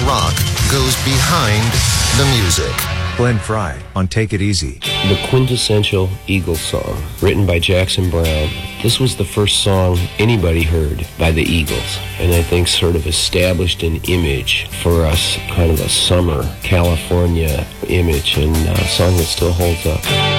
rock goes behind the music. Glenn Frey on Take It Easy. The quintessential Eagles song, written by Jackson Browne. This was the first song anybody heard by the Eagles, and I think sort of established an image for us, kind of a summer California image, and a song that still holds up.